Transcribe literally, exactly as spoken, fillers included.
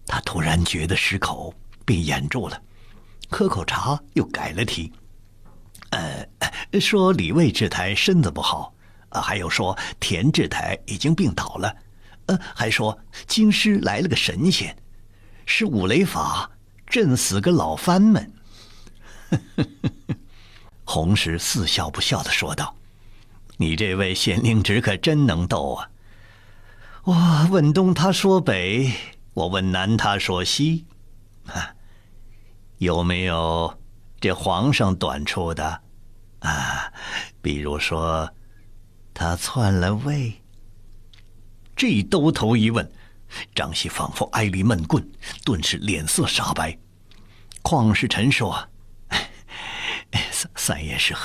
他突然觉得失口，便掩住了，喝口茶又改了题。呃，说李卫制台身子不好，啊，还有说田制台已经病倒了，呃，还说京师来了个神仙，是五雷法震死个老番们。洪石似笑不笑地说道：“你这位县令侄可真能逗啊！我问东他说北，我问南他说西，啊，有没有这皇上短处的啊？比如说他篡了位。”这一兜头一问，张喜仿佛挨了闷棍，顿时脸色煞白。邝世臣说：“三三爷是